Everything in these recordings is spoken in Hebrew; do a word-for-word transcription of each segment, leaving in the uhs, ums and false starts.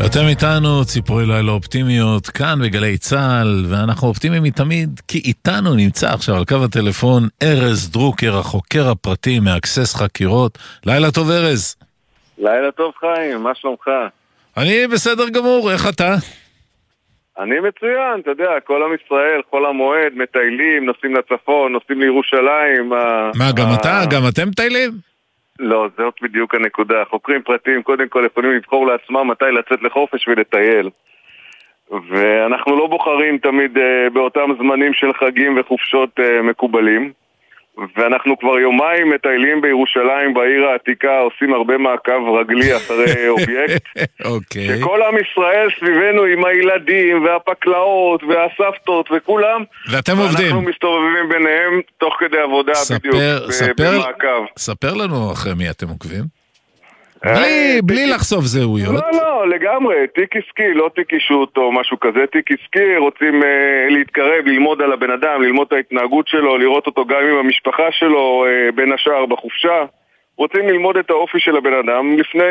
ואתם איתנו, ציפורי לילה אופטימיות, כאן בגלי צהל, ואנחנו אופטימיים מתמיד, כי איתנו נמצא עכשיו על קו הטלפון ארז דרוקר, החוקר הפרטי מאקסס חקירות. לילה טוב ארז. לילה טוב חיים, מה שלומך? אני בסדר גמור, איך אתה? אני מצוין, אתה יודע, כל עם ישראל, כל המועד, מטיילים, נוסעים לצפון, נוסעים לירושלים. מה, גם אתה? גם אתם מטיילים? לא, זאת בדיוק הנקודה. חוקרים פרטיים קודם כל יכולים לבחור לעצמם מתי לצאת לחופש ולטייל. ואנחנו לא בוחרים תמיד uh, באותם זמנים של חגים וחופשות uh, מקובלים. ואנחנו כבר יומיים מטיילים בירושלים, בעיר העתיקה, עושים הרבה מעקב רגלי אחרי אובייקט. אוקיי. שכל עם ישראל סביבנו עם הילדים והפקלאות והסבתות וכולם. ואתם עובדים. ואנחנו מסתובבים ביניהם תוך כדי עבודה בדיוק, במעקב. ספר לנו אחרי מי אתם עוקבים. בלי, בלי לחשוף זהויות. לא, לא, לגמרי, תיק עסקי, לא תיק אישות או משהו כזה, תיק עסקי, רוצים uh, להתקרב, ללמוד על הבן אדם, ללמוד את ההתנהגות שלו, לראות אותו גם עם המשפחה שלו, uh, בין השאר בחופשה, רוצים ללמוד את האופי של הבן אדם לפני,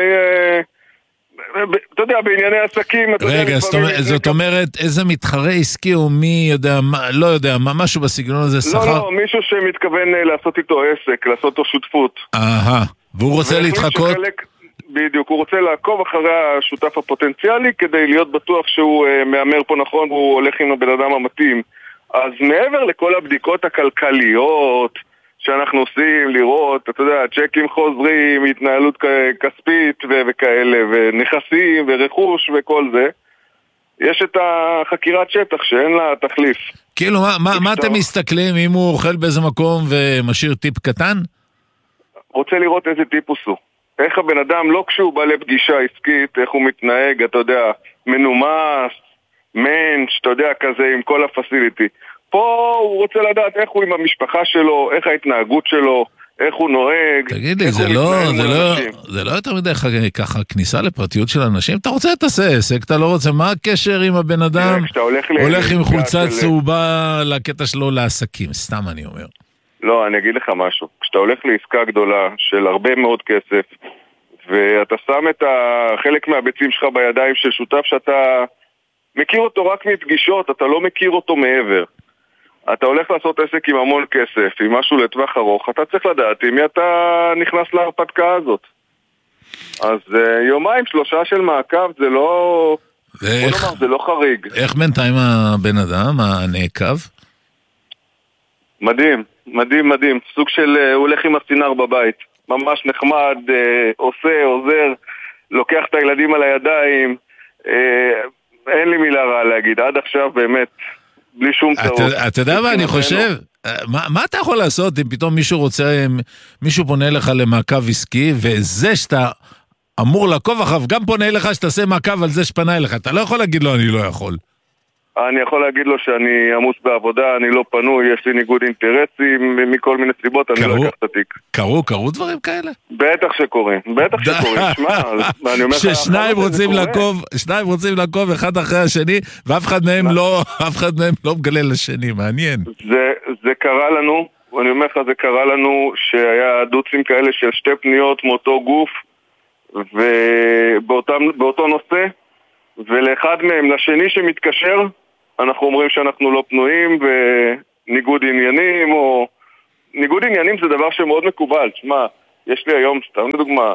uh, ב, אתה יודע, בענייני עסקים. רגע, זאת, אומר, זאת אומרת, איזה מתחרה עסקי או מי יודע, מה, לא יודע, מה, משהו בסגנון הזה שכר? לא, לא, מישהו שמתכוון uh, לעשות איתו עסק, לעשות איתו שותפות. אהה, והוא רוצה להתחקות? שחלק... בדיוק, הוא רוצה לעקוב אחרי השותף הפוטנציאלי כדי להיות בטוח שהוא uh, מאמר פה נכון והוא הולך עם הבן אדם המתאים. אז מעבר לכל הבדיקות הכלכליות שאנחנו עושים, לראות, אתה יודע, צ'קים חוזרים, התנהלות כספית ו- וכאלה, ונכסים ורכוש וכל זה, יש את החקירת שטח שאין לה תחליף. כאילו, מה, מה, מה אתם מסתכלים אם הוא אוכל באיזה מקום ומשאיר טיפ קטן? רוצה לראות איזה טיפוס הוא. איך הבן אדם, לא כשהוא בא לפגישה עסקית, איך הוא מתנהג, אתה יודע, מנומס, מנץ', אתה יודע, כזה עם כל הפסיליטי. פה הוא רוצה לדעת איך הוא עם המשפחה שלו, איך ההתנהגות שלו, איך הוא נוהג. תגיד לי, זה לא, זה לא, זה לא יותר מדי ככה כניסה לפרטיות של אנשים? אתה רוצה לתעשה עסק, אתה לא רוצה, מה הקשר עם הבן אדם? הולך עם חולצה צהובה לקטע שלו לעסקים, סתם אני אומר. לא, אני אגיד לך משהו. כשאתה הולך לעסקה גדולה של הרבה מאוד כסף, ואתה שם את חלק מהביצים שלך בידיים של שותף שאתה מכיר אותו רק מפגישות, אתה לא מכיר אותו מעבר. אתה הולך לעשות עסק עם המון כסף, עם משהו לטווח ארוך, אתה צריך לדעת עם מי אתה נכנס להרפתקה הזאת. אז יומיים, שלושה של מעקב, זה לא... ואיך, בוא נאמר, זה לא חריג. איך בינתיים הבן אדם, הנעקב? מדהים. מדהים, מדהים. סוג של, הוא הולך עם הסינר בבית. ממש נחמד, אה, עושה, עוזר, לוקח את הילדים על הידיים. אה, אין לי מילה רע להגיד. עד עכשיו באמת, בלי שום צרות. אתה, אתה יודע מה אני חושב? מה, מה אתה יכול לעשות אם פתאום מישהו רוצה, מישהו פונה לך למעקב עסקי, וזה שאתה אמור לעקוב אחריו, גם פונה לך שתעשה מעקב על זה שפנה אליך. אתה לא יכול להגיד לו, אני לא יכול. אני יכול להגיד לו שאני עמוס בעבודה, אני לא פנוי, יש לי ניגוד אינטרסים, מכל מיני סיבות, אני לא אקח את התיק. קרו, קרו דברים כאלה? בטח שקורים, בטח שקורים. ששניים רוצים לעקוב, שניים רוצים לעקוב אחד אחרי השני, ואף אחד מהם לא, אף אחד מהם לא מגלה לשני, מעניין. זה קרה לנו, ואני אומר לך, זה קרה לנו שהיה דוצים כאלה של שתי פניות מאותו גוף, ובאותו נושא, ולאחד מהם, לשני שמתקשר, אנחנו אומרים שאנחנו לא פנויים, וניגוד עניינים, או... ניגוד עניינים זה דבר שמאוד מקובל. שמה, יש לי היום, סתם לדוגמה,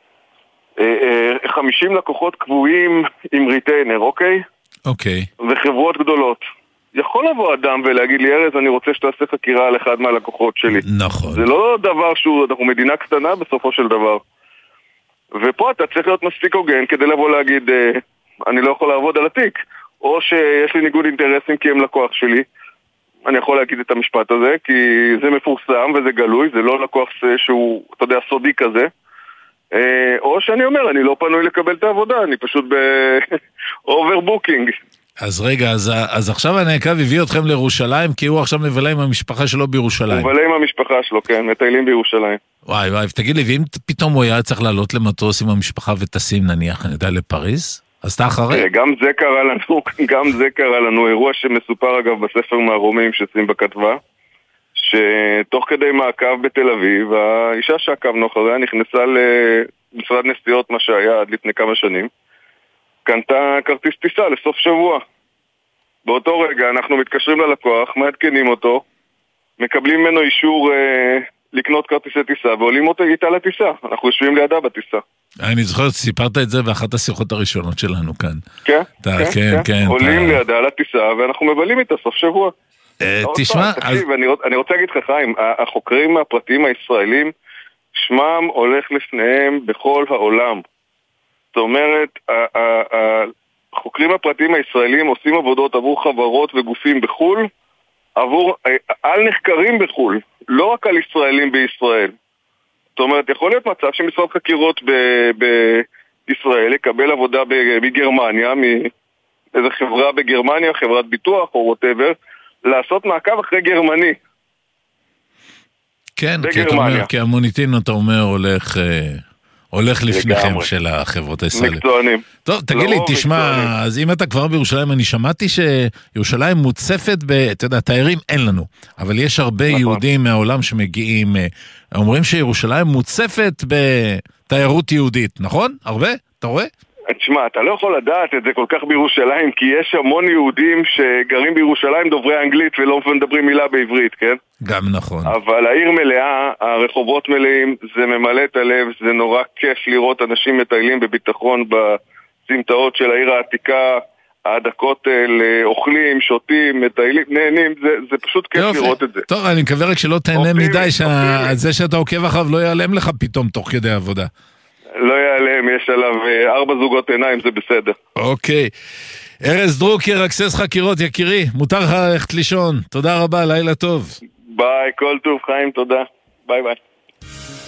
חמישים לקוחות קבועים עם ריטיינר, אוקיי? אוקיי. וחברות גדולות. יכול לבוא אדם ולהגיד לי, ארז, אני רוצה שתעשה חקירה על אחד מהלקוחות שלי. נכון. זה לא דבר שהוא, אנחנו מדינה קטנה בסופו של דבר. ופה אתה צריך להיות מספיק הוגן כדי לבוא להגיד... אני לא יכול לעבוד על התיק, או שיש לי ניגוד אינטרסים כי הם לקוח שלי. אני יכול להגיד את המשפט הזה, כי זה מפורסם וזה גלוי, זה לא לקוח שהוא, אתה יודע, סודי כזה. או שאני אומר, אני לא פנוי לקבל את העבודה, אני פשוט ב-overbooking. אז רגע, אז, אז עכשיו הנעקב הביא אתכם לירושלים, כי הוא עכשיו מבלה עם המשפחה שלו בירושלים. הוא מבלה עם המשפחה שלו, כן, מטיילים בירושלים. וואי וואי, תגיד לי, ואם פתאום הוא היה צריך לעלות למטוס עם המשפחה וטסים נניח, אני יודע, לפריז? אז אתה אחרי? גם זה קרה לנו, גם זה קרה לנו, אירוע שמסופר אגב בספר מהרומים שעושים בכתבה, שתוך כדי מעקב בתל אביב, האישה שעקבנו אחריה נכנסה למשרד נסיעות, מה שהיה עד לפני כמה שנים, קנתה כרטיס טיסה לסוף שבוע. באותו רגע אנחנו מתקשרים ללקוח, מעדכנים אותו, מקבלים ממנו אישור אה, לקנות כרטיסי טיסה, ועולים אותו איתה לטיסה. אנחנו יושבים לידה בטיסה. אני זוכר, סיפרת את זה באחת השיחות הראשונות שלנו כאן. כן, אתה, כן, כן, כן. כן. עולים אתה... לידה לטיסה, ואנחנו מבלים איתה סוף שבוע. אה, תשמע, תקשיב, אז... אני, רוצ, אני רוצה להגיד לך, חיים, החוקרים הפרטיים הישראלים, שמם הולך לפניהם בכל העולם. זאת אומרת, החוקרים הפרטיים הישראלים עושים עבודות עבור חברות וגופים בחול, עבור, על נחקרים בחול, לא רק על ישראלים בישראל. זאת אומרת, יכול להיות מצב שמשרד חקירות ב- בישראל יקבל עבודה בגרמניה, מאיזה חברה בגרמניה, חברת ביטוח או whatever, לעשות מעקב אחרי גרמני. כן, כי, אתה אומר, כי המוניטין, אתה אומר, הולך... הולך לפניכם של החברות הישראליות. מקצוענים. טוב, תגיד לי, תשמע, אז אם אתה כבר בירושלים, אני שמעתי שירושלים מוצפת ב... אתה יודע, תיירים אין לנו, אבל יש הרבה יהודים מהעולם שמגיעים, אומרים שירושלים מוצפת בתיירות יהודית, נכון? הרבה? אתה רואה? תשמע, אתה לא יכול לדעת את זה כל כך בירושלים, כי יש המון יהודים שגרים בירושלים דוברי אנגלית ולא מדברים מילה בעברית, כן? גם נכון. אבל העיר מלאה, הרחובות מלאים, זה ממלא את הלב, זה נורא כיף לראות אנשים מטיילים בביטחון בסמטאות של העיר העתיקה, עד הכותל, אוכלים, שותים, מטיילים, נהנים, זה, זה פשוט כיף יופי. לראות את זה. טוב, אני מקווה רק שלא תהנה אופטימי, מדי, שזה שאתה עוקב אחריו לא ייעלם לך פתאום תוך כדי עבודה. לא ייעלם, יש עליו ארבע זוגות עיניים, זה בסדר. אוקיי. ארז דרוקר, אקסס חקירות, יקירי, מותר לך ללכת לישון. תודה רבה, לילה טוב. ביי, כל טוב, חיים, תודה. ביי ביי.